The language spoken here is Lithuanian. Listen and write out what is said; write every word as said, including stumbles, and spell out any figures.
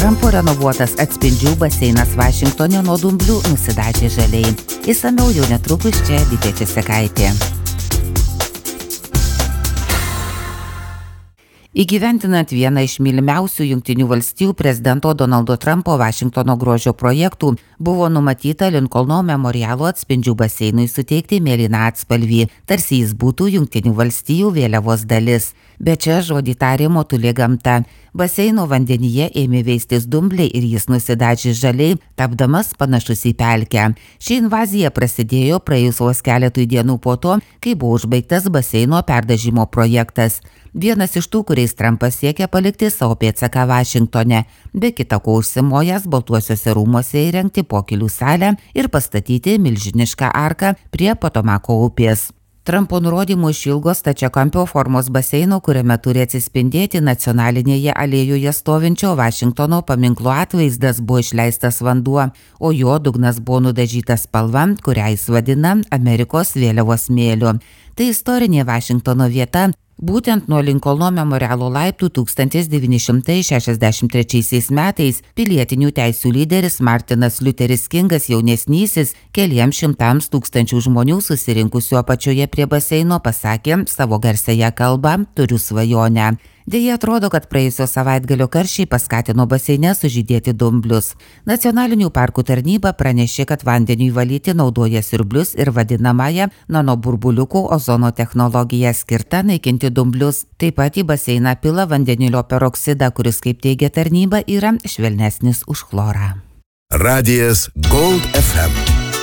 Trumpo renovuotas atspindžių baseinas Vašingtone nuo dumblių nusidažė žaliai. Išsamiau jau netrukus čia Vytė Česekaitė. Įgyventinant vieną iš mylimiausių Jungtinių valstijų prezidento Donaldo Trumpo Vašingtono grožio projektų, buvo numatyta Linkolno memorialo atspindžių baseinui suteikti mėlyną atspalvį, tarsi jis būtų Jungtinių valstijų vėliavos dalis. Bet čia žodį tarė motulė gamta. Baseino vandenyje ėmė veistis dumbliai ir jis nusidažė žaliai, tapdamas panašus į pelkę. Ši invazija prasidėjo praėjus vos keletui dienų po to, kai buvo užbaigtas baseino perdažymo projektas. Vienas iš tų, kuriais Trumpas siekia palikti savo pėdsaką Vašingtone, be kita ko užsimojęs Baltuosiuose rūmuose įrengti pokylių salę ir pastatyti milžinišką arką prie Potomako upės. Trumpo nurodymų išilgo stačiakampio formos baseino, kuriame turi atsispindėti nacionalinėje alėjoje stovinčio Vašingtono paminklo atvaizdas, buvo išleistas vanduo, o jo dugnas buvo nudažytas spalva, kurią jis vadina Amerikos vėliavos smėliu. Tai istorinė Vašingtono vieta. Būtent nuo Linkolno memorialo laiptų tūkstantis devyni šimtai šešiasdešimt trečiaisiais metais pilietinių teisių lyderis Martinas Liuteris Kingas jaunesnysis keliems šimtams tūkstančių žmonių susirinkusių apačioje prie baseino pasakė savo garsiąją kalbą "Turiu svajonę". Deja, atrodo, kad praėjusio savaitgalio karščiai paskatino baseine sužydėti dumblius. Nacionalinių parkų tarnyba pranešė, kad vandeniui valyti naudoja siurblius ir vadinamąją nanoburbuliukų ozono technologiją skirtą naikinti dumblius. Taip pat į baseiną pila vandenilio peroksidą, kuris, kaip teigia tarnyba, yra švelnesnis už chlorą. Radijas Gold F M.